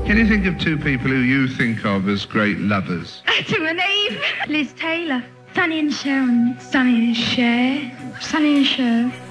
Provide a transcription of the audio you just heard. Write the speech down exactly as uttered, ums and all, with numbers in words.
Can you think of two people who you think of as great lovers? Adam and Eve. Liz Taylor. Sonny and Cher. Sonny and Cher. Sonny and Cher.